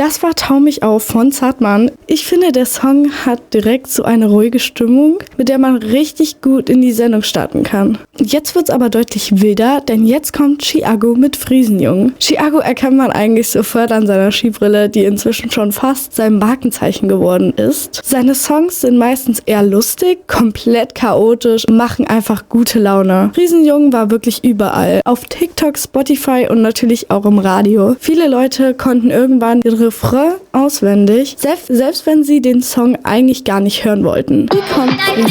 Das war Tau mich auf von Zartmann. Ich finde, der Song hat direkt so eine ruhige Stimmung, mit der man richtig gut in die Sendung starten kann. Jetzt wird's aber deutlich wilder, denn jetzt kommt Chiago mit Friesenjungen. Chiago erkennt man eigentlich sofort an seiner Skibrille, die inzwischen schon fast sein Markenzeichen geworden ist. Seine Songs sind meistens eher lustig, komplett chaotisch und machen einfach gute Laune. Friesenjungen war wirklich überall. Auf TikTok, Spotify und natürlich auch im Radio. Viele Leute konnten irgendwann den Refrain auswendig, selbst wenn sie den Song eigentlich gar nicht hören wollten. Hier kommt